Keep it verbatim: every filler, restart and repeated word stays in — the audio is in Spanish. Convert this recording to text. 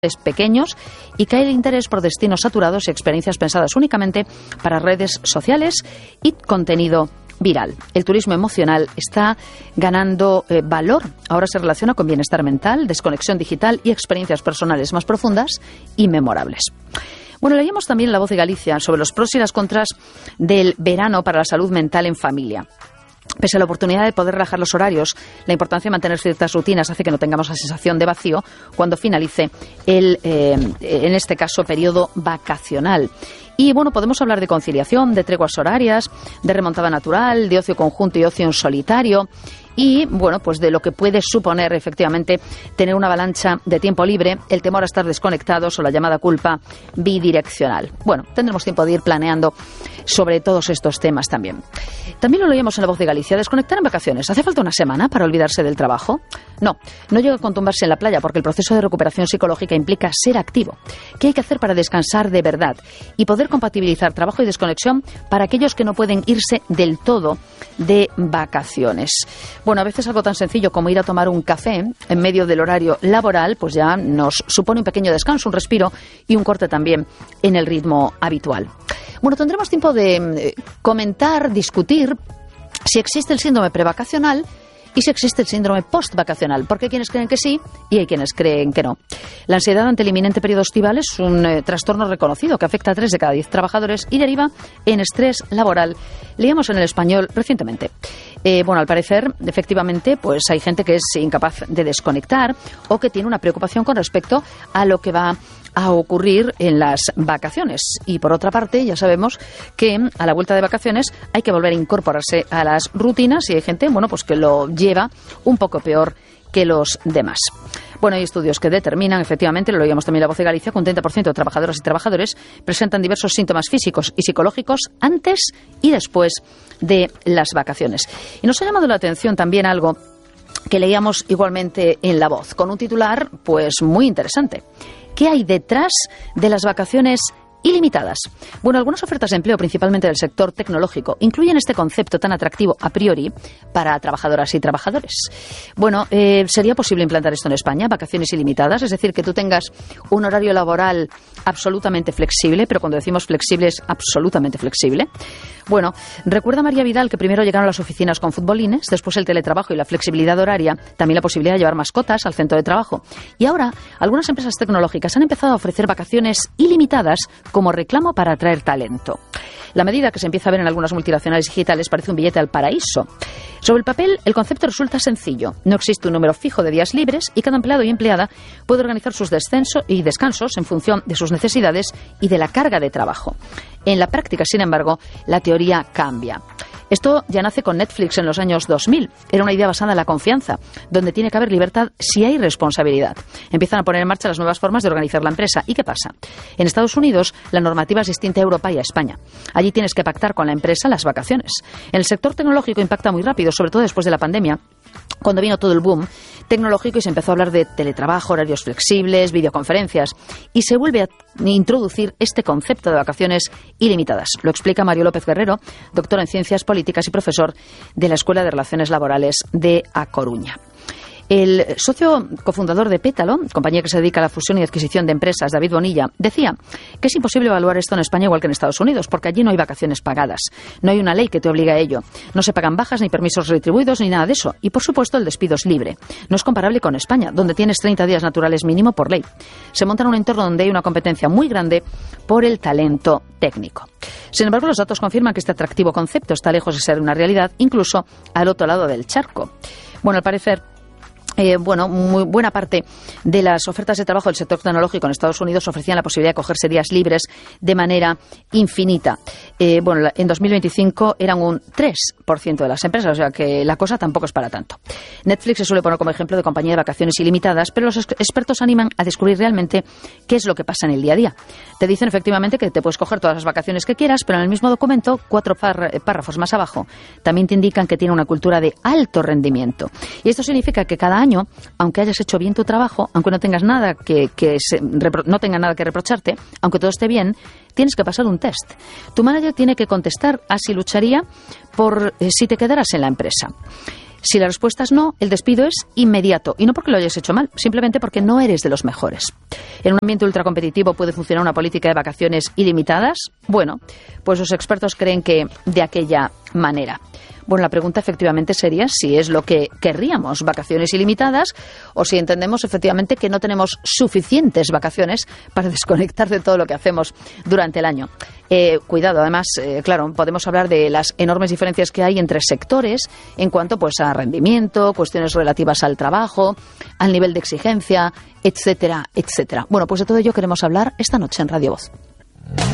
pequeños y cae el interés por destinos saturados y experiencias pensadas únicamente para redes sociales y contenido viral. El turismo emocional está ganando eh, valor. Ahora se relaciona con bienestar mental, desconexión digital y experiencias personales más profundas y memorables. Bueno, leíamos también en La Voz de Galicia sobre los pros y las contras del verano para la salud mental en familia. Pese a la oportunidad de poder relajar los horarios, la importancia de mantener ciertas rutinas hace que no tengamos la sensación de vacío cuando finalice el, eh, en este caso, periodo vacacional. Y bueno, podemos hablar de conciliación, de treguas horarias, de remontada natural, de ocio conjunto y ocio en solitario. Y, bueno, pues de lo que puede suponer, efectivamente, tener una avalancha de tiempo libre, el temor a estar desconectados o la llamada culpa bidireccional. Bueno, tendremos tiempo de ir planeando sobre todos estos temas también. También lo leíamos en La Voz de Galicia. Desconectar en vacaciones. ¿Hace falta una semana para olvidarse del trabajo? No, no llega con tumbarse en la playa porque el proceso de recuperación psicológica implica ser activo. ¿Qué hay que hacer para descansar de verdad? Y poder compatibilizar trabajo y desconexión para aquellos que no pueden irse del todo de vacaciones. Bueno, a veces algo tan sencillo como ir a tomar un café en medio del horario laboral, pues ya nos supone un pequeño descanso, un respiro y un corte también en el ritmo habitual. Bueno, tendremos tiempo de comentar, discutir si existe el síndrome prevacacional y si existe el síndrome postvacacional, porque hay quienes creen que sí y hay quienes creen que no. La ansiedad ante el inminente periodo estival es un eh, trastorno reconocido que afecta a tres de cada diez trabajadores y deriva en estrés laboral. Leíamos en El Español recientemente. Eh, bueno, al parecer, efectivamente, pues hay gente que es incapaz de desconectar o que tiene una preocupación con respecto a lo que va a ocurrir en las vacaciones. Y por otra parte, ya sabemos que a la vuelta de vacaciones hay que volver a incorporarse a las rutinas y hay gente, bueno, pues que lo lleva un poco peor que los demás. Bueno, hay estudios que determinan, efectivamente, lo oíamos también en La Voz de Galicia, que un treinta por ciento de trabajadoras y trabajadores presentan diversos síntomas físicos y psicológicos antes y después de las vacaciones. Y nos ha llamado la atención también algo que leíamos igualmente en La Voz, con un titular pues muy interesante. ¿Qué hay detrás de las vacaciones ilimitadas? Bueno, algunas ofertas de empleo, principalmente del sector tecnológico, incluyen este concepto tan atractivo a priori para trabajadoras y trabajadores. Bueno, eh, ¿sería posible implantar esto en España? Vacaciones ilimitadas, es decir, que tú tengas un horario laboral absolutamente flexible, pero cuando decimos flexible es absolutamente flexible. Bueno, recuerda María Vidal que primero llegaron las oficinas con futbolines, después el teletrabajo y la flexibilidad horaria, también la posibilidad de llevar mascotas al centro de trabajo. Y ahora, algunas empresas tecnológicas han empezado a ofrecer vacaciones ilimitadas como reclamo para atraer talento. La medida que se empieza a ver en algunas multinacionales digitales parece un billete al paraíso. Sobre el papel, el concepto resulta sencillo. No existe un número fijo de días libres y cada empleado y empleada puede organizar sus descensos y descansos en función de sus necesidades y de la carga de trabajo. En la práctica, sin embargo, la teoría cambia. Esto ya nace con Netflix en los años dos mil. Era una idea basada en la confianza, donde tiene que haber libertad si hay responsabilidad. Empiezan a poner en marcha las nuevas formas de organizar la empresa. ¿Y qué pasa? En Estados Unidos, la normativa es distinta a Europa y a España. Allí tienes que pactar con la empresa las vacaciones. En el sector tecnológico impacta muy rápido, sobre todo después de la pandemia, cuando vino todo el boom tecnológico y se empezó a hablar de teletrabajo, horarios flexibles, videoconferencias, y se vuelve a introducir este concepto de vacaciones ilimitadas. Lo explica Mario López Guerrero, doctor en Ciencias Políticas y profesor de la Escuela de Relaciones Laborales de A Coruña. El socio cofundador de Pétalo, compañía que se dedica a la fusión y adquisición de empresas, David Bonilla, decía que es imposible evaluar esto en España igual que en Estados Unidos, porque allí no hay vacaciones pagadas. No hay una ley que te obligue a ello. No se pagan bajas, ni permisos retribuidos, ni nada de eso. Y, por supuesto, el despido es libre. No es comparable con España, donde tienes treinta días naturales mínimo por ley. Se monta en un entorno donde hay una competencia muy grande por el talento técnico. Sin embargo, los datos confirman que este atractivo concepto está lejos de ser una realidad, incluso al otro lado del charco. Bueno, al parecer, Eh, bueno, muy buena parte de las ofertas de trabajo del sector tecnológico en Estados Unidos ofrecían la posibilidad de cogerse días libres de manera infinita. Eh, bueno, en dos mil veinticinco eran un tres por ciento de las empresas, o sea que la cosa tampoco es para tanto. Netflix se suele poner como ejemplo de compañía de vacaciones ilimitadas, pero los expertos animan a descubrir realmente qué es lo que pasa en el día a día. Te dicen efectivamente que te puedes coger todas las vacaciones que quieras, pero en el mismo documento, cuatro párrafos más abajo, también te indican que tiene una cultura de alto rendimiento. Y esto significa que cada año, aunque hayas hecho bien tu trabajo, aunque no tengas nada que, que se, repro, no tenga nada que reprocharte, aunque todo esté bien, tienes que pasar un test. Tu manager tiene que contestar a si lucharía por eh, si te quedaras en la empresa. Si la respuesta es no, el despido es inmediato, y no porque lo hayas hecho mal, simplemente porque no eres de los mejores. ¿En un ambiente ultracompetitivo puede funcionar una política de vacaciones ilimitadas? Bueno, pues los expertos creen que de aquella manera. Bueno, la pregunta efectivamente sería si es lo que querríamos, vacaciones ilimitadas, o si entendemos efectivamente que no tenemos suficientes vacaciones para desconectar de todo lo que hacemos durante el año. Eh, cuidado, además, eh, claro, podemos hablar de las enormes diferencias que hay entre sectores en cuanto pues a rendimiento, cuestiones relativas al trabajo, al nivel de exigencia, etcétera, etcétera. Bueno, pues de todo ello queremos hablar esta noche en Radio Voz.